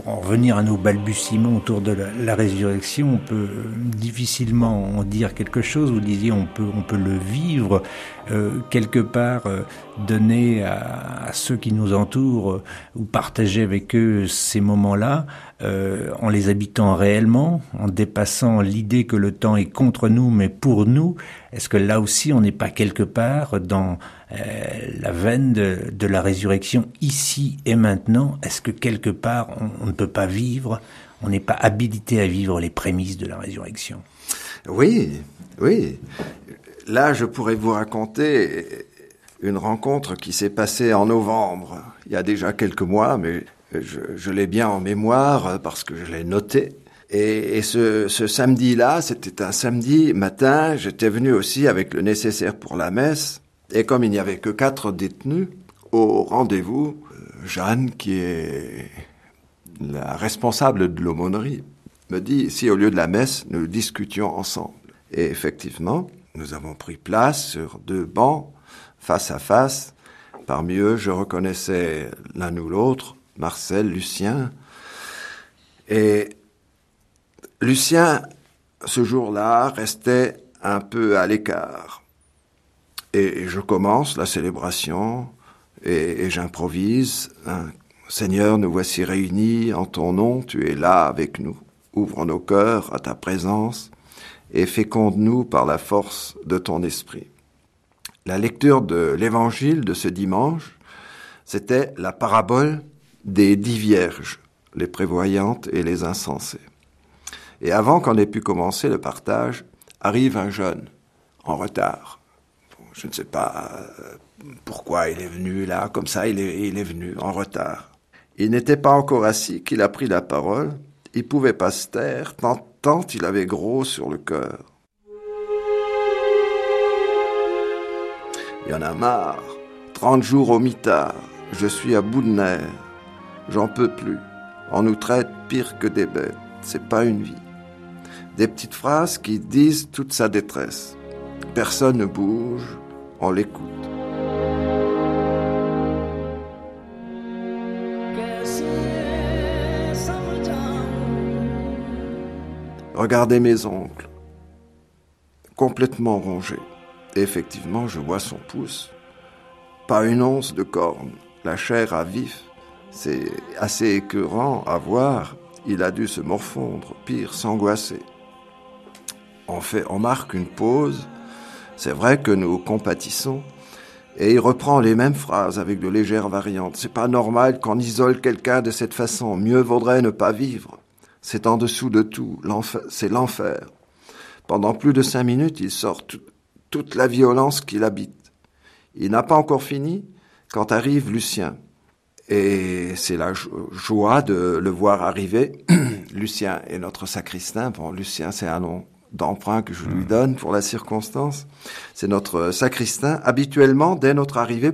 pour en revenir à nos balbutiements autour de la résurrection, on peut difficilement en dire quelque chose. Vous disiez, on peut le vivre, quelque part, donner à ceux qui nous entourent ou partager avec eux ces moments-là, en les habitant réellement, en dépassant l'idée que le temps est contre nous, mais pour nous. Est-ce que là aussi, on n'est pas quelque part dans la veine de la résurrection ici et maintenant? Est-ce que quelque part, on ne peut pas vivre, on n'est pas habilité à vivre les prémices de la résurrection? Oui. Là, je pourrais vous raconter une rencontre qui s'est passée en novembre, il y a déjà quelques mois, mais je l'ai bien en mémoire parce que je l'ai noté. Et ce samedi-là, c'était un samedi matin, j'étais venu aussi avec le nécessaire pour la messe. Et comme il n'y avait que 4 détenus au rendez-vous, Jeanne, qui est la responsable de l'aumônerie, me dit si au lieu de la messe, nous discutions ensemble. Et effectivement, nous avons pris place sur 2 bancs, face à face. Parmi eux, je reconnaissais l'un ou l'autre, Marcel, Lucien. Et Lucien, ce jour-là, restait un peu à l'écart. Et je commence la célébration et j'improvise. Seigneur, nous voici réunis en ton nom, tu es là avec nous. Ouvre nos cœurs à ta présence et féconde-nous par la force de ton esprit. La lecture de l'évangile de ce dimanche, c'était la parabole des 10 vierges, les prévoyantes et les insensées. Et avant qu'on ait pu commencer le partage, arrive un jeune, en retard. Je ne sais pas pourquoi il est venu là, comme ça, il est venu en retard. Il n'était pas encore assis qu'il a pris la parole. Il pouvait pas se taire, tant il avait gros sur le cœur. Il y en a marre. 30 jours au mitard. Je suis à bout de nerfs. J'en peux plus. On nous traite pire que des bêtes. C'est pas une vie. Des petites phrases qui disent toute sa détresse. Personne ne bouge. On l'écoute. Regardez mes ongles, complètement rongés. Et effectivement, je vois son pouce. Pas une once de corne, la chair à vif. C'est assez écœurant à voir. Il a dû se morfondre, pire, s'angoisser. On marque une pause. C'est vrai que nous compatissons. Et il reprend les mêmes phrases avec de légères variantes. C'est pas normal qu'on isole quelqu'un de cette façon. Mieux vaudrait ne pas vivre. C'est en dessous de tout, c'est l'enfer. Pendant plus de 5 minutes, il sort toute la violence qu'il habite. Il n'a pas encore fini quand arrive Lucien. Et c'est la joie de le voir arriver. Lucien est notre sacristain. Bon, Lucien, c'est un nom d'emprunt que je lui donne pour la circonstance. C'est notre sacristain. Habituellement, dès notre arrivée,